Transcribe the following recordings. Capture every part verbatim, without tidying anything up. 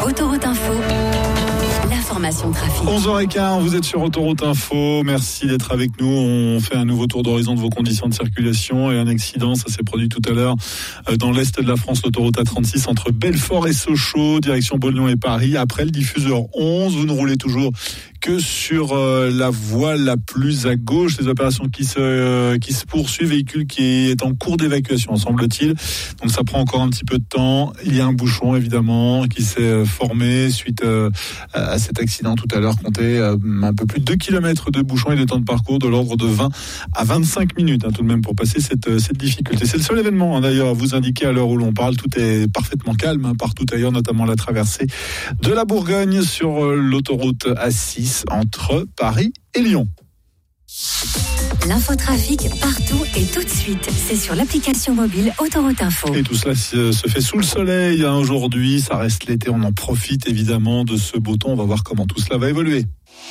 Autoroute Info, l'information trafic. onze heures quinze, vous êtes sur Autoroute Info. Merci d'être avec nous. On fait un nouveau tour d'horizon de vos conditions de circulation et un accident, ça s'est produit tout à l'heure dans l'est de la France, l'autoroute A trente-six entre Belfort et Sochaux, direction Beaune et Paris. Après le diffuseur onze, vous ne roulez toujours que sur euh, la voie la plus à gauche. Les opérations qui se euh, qui se poursuivent, véhicule qui est en cours d'évacuation, semble-t-il. Donc ça prend encore un petit peu de temps. Il y a un bouchon évidemment qui s'est formé suite euh, à cet accident tout à l'heure. Comptez euh, un peu plus de deux kilomètres de bouchon et de temps de parcours de l'ordre de vingt à vingt-cinq minutes hein, tout de même pour passer cette cette difficulté. C'est le seul événement hein, d'ailleurs à vous indiquer à l'heure où l'on parle. Tout est parfaitement calme hein, partout ailleurs, notamment la traversée de la Bourgogne sur euh, l'autoroute A six entre Paris et Lyon. L'infotrafic partout et tout de suite, c'est sur l'application mobile Autoroute Info. Et tout cela se fait sous le soleil hein, aujourd'hui, ça reste l'été, on en profite évidemment de ce beau temps, on va voir comment tout cela va évoluer.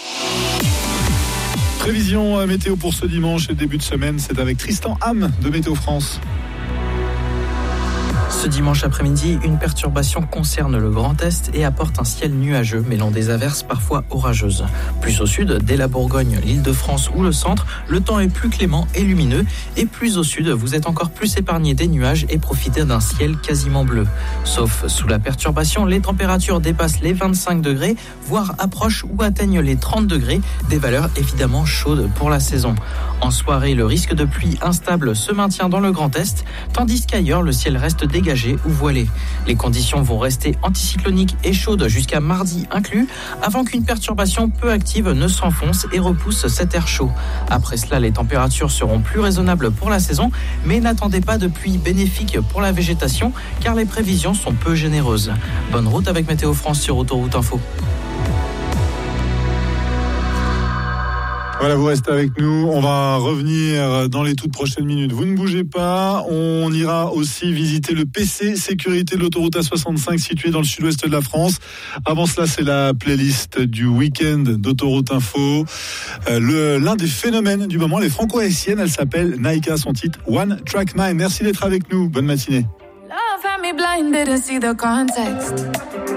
Prévision météo pour ce dimanche et début de semaine, c'est avec Tristan Ham de Météo France. Ce dimanche après-midi, une perturbation concerne le Grand Est et apporte un ciel nuageux mêlant des averses parfois orageuses. Plus au sud, dès la Bourgogne, l'Île-de-France ou le centre, le temps est plus clément et lumineux. Et plus au sud, vous êtes encore plus épargné des nuages et profitez d'un ciel quasiment bleu. Sauf sous la perturbation, les températures dépassent les vingt-cinq degrés, voire approchent ou atteignent les trente degrés, des valeurs évidemment chaudes pour la saison. En soirée, le risque de pluie instable se maintient dans le Grand Est, tandis qu'ailleurs, le ciel reste dégagé ou voilé. Les conditions vont rester anticycloniques et chaudes jusqu'à mardi inclus, avant qu'une perturbation peu active ne s'enfonce et repousse cet air chaud. Après cela, les températures seront plus raisonnables pour la saison, mais n'attendez pas de pluie bénéfique pour la végétation, car les prévisions sont peu généreuses. Bonne route avec Météo France sur Autoroute Info. Voilà, vous restez avec nous. On va revenir dans les toutes prochaines minutes. Vous ne bougez pas. On ira aussi visiter le P C sécurité de l'autoroute A soixante-cinq situé dans le sud-ouest de la France. Avant cela, c'est la playlist du week-end d'Autoroute Info. Euh, le, l'un des phénomènes du moment, les franco-haïtiennes, elle s'appelle Naika, son titre One Track Mind. Merci d'être avec nous. Bonne matinée. Love had me blind, didn't see the context.